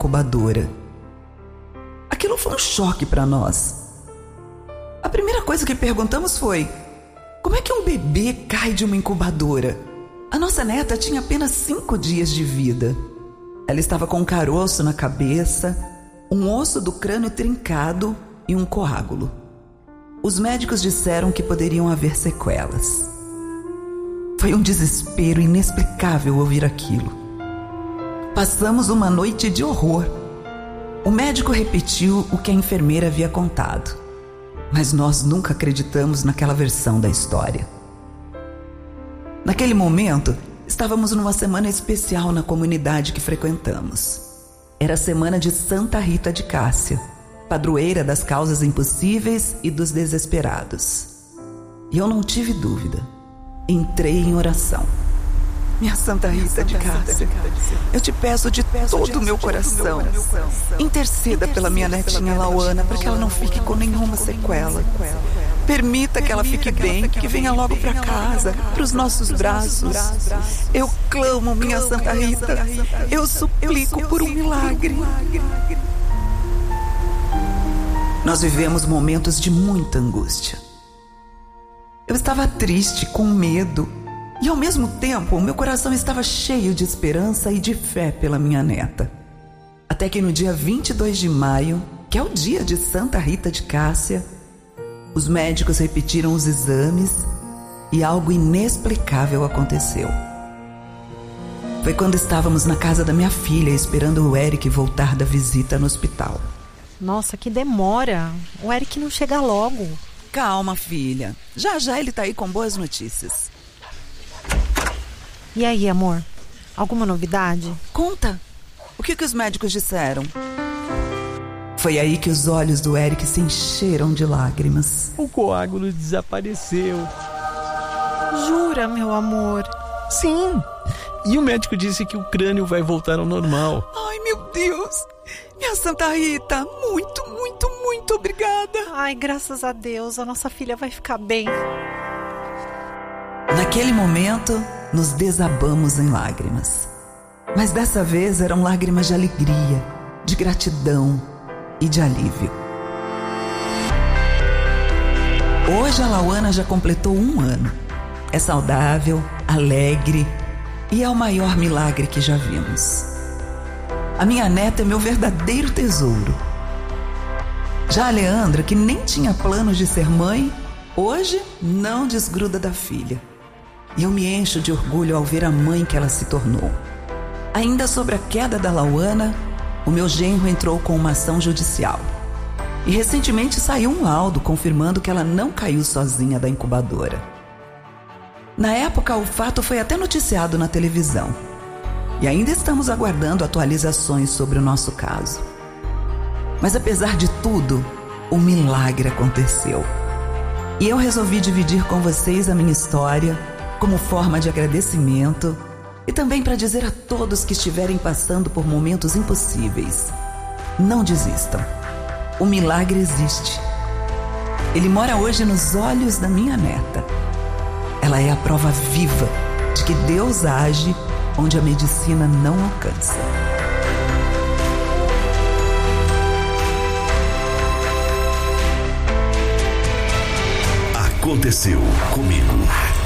incubadora. Aquilo foi um choque para nós. A primeira coisa que perguntamos foi: como é que um bebê cai de uma incubadora? A nossa neta tinha apenas 5 dias de vida. Ela estava com um caroço na cabeça, um osso do crânio trincado e um coágulo. Os médicos disseram que poderiam haver sequelas. Foi um desespero inexplicável ouvir aquilo. Passamos uma noite de horror. O médico repetiu o que a enfermeira havia contado, mas nós nunca acreditamos naquela versão da história. Naquele momento, estávamos numa semana especial na comunidade que frequentamos. Era a semana de Santa Rita de Cássia, padroeira das causas impossíveis e dos desesperados. E eu não tive dúvida. Entrei em oração. Minha Santa Rita de Cássia, eu te peço de todo o meu coração, interceda pela minha netinha Lauana para que ela não fique com nenhuma sequela. Permita que ela fique bem, que venha logo para casa, para os nossos braços. Eu clamo, minha Santa Rita, eu suplico por um milagre. Nós vivemos momentos de muita angústia. Eu estava triste, com medo, e ao mesmo tempo o meu coração estava cheio de esperança e de fé pela minha neta. Até que no dia 22 de maio, que é o dia de Santa Rita de Cássia, os médicos repetiram os exames e algo inexplicável aconteceu. Foi quando estávamos na casa da minha filha esperando o Eric voltar da visita no hospital. Nossa, que demora! O Eric não chega logo. Calma, filha. Já já ele tá aí com boas notícias. E aí, amor? Alguma novidade? Conta. O que os médicos disseram? Foi aí que os olhos do Eric se encheram de lágrimas. O coágulo desapareceu. Jura, meu amor? Sim. E o médico disse que o crânio vai voltar ao normal. Ai, meu Deus. Minha Santa Rita, muito, muito, muito obrigada. Ai, graças a Deus, a nossa filha vai ficar bem. Naquele momento, nos desabamos em lágrimas. Mas dessa vez eram lágrimas de alegria, de gratidão e de alívio. Hoje a Lauana já completou 1 ano. É saudável, alegre e é o maior milagre que já vimos. A minha neta é meu verdadeiro tesouro. Já a Leandra, que nem tinha planos de ser mãe, hoje não desgruda da filha. E eu me encho de orgulho ao ver a mãe que ela se tornou. Ainda sobre a queda da Lauana, o meu genro entrou com uma ação judicial. E recentemente saiu um laudo confirmando que ela não caiu sozinha da incubadora. Na época, o fato foi até noticiado na televisão. E ainda estamos aguardando atualizações sobre o nosso caso. Mas apesar de tudo, o milagre aconteceu. E eu resolvi dividir com vocês a minha história como forma de agradecimento e também para dizer a todos que estiverem passando por momentos impossíveis: não desistam. O milagre existe. Ele mora hoje nos olhos da minha neta. Ela é a prova viva de que Deus age onde a medicina não alcança. Aconteceu comigo.